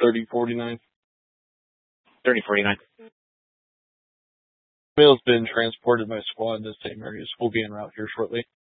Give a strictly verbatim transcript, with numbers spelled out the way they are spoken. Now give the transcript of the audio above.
thirty forty-nine. thirty forty-nine. Mail's been transported by squad to the same areas. We'll be en route here shortly.